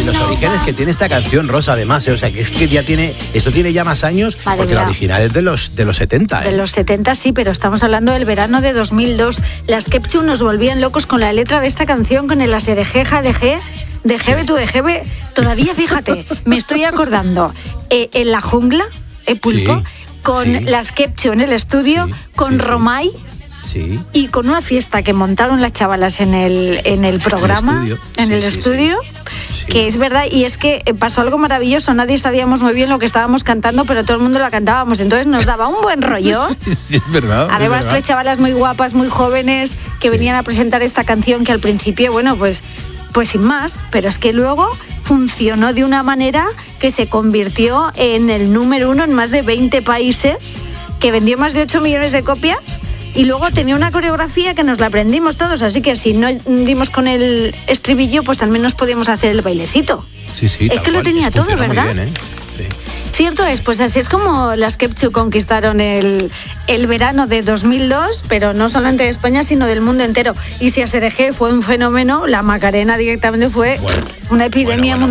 los orígenes que tiene esta canción, Rosa, además, o sea, que es que esto tiene ya más años, Madre porque mía. la original es de los 70, De los 70 sí, pero estamos hablando del verano de 2002. Las Kepchu nos volvían locos con la letra de esta canción, con el aserejeja de Jebe tu de Jebe. Todavía, fíjate, me estoy acordando, en la jungla, Pulpo, Sí, con sí. las Kepchu en el estudio, Sí, con sí, sí. Romay. Sí. Y con una fiesta que montaron las chavalas en el programa, en el estudio, Sí. que es verdad, y es que pasó algo maravilloso, nadie sabíamos muy bien lo que estábamos cantando, pero todo el mundo la cantábamos, entonces nos daba un buen rollo. Sí, es verdad. Además, es verdad. tres chavalas muy guapas, muy jóvenes, que venían a presentar esta canción que al principio, bueno, pues sin más, pero es que luego funcionó de una manera que se convirtió en el número 1 en más de 20 países, que vendió más de 8 millones de copias. Y luego tenía una coreografía que nos la aprendimos todos, así que si no dimos con el estribillo, pues al menos podíamos hacer el bailecito. Sí, sí, Es tal que lo cual. tenía todo, Funciona muy ¿verdad? bien, ¿eh? Sí. Cierto es, pues así es como las Kepchu conquistaron el verano de 2002, pero no solamente de España, sino del mundo entero. Y si Aserejé fue un fenómeno, la Macarena directamente fue una epidemia mundial.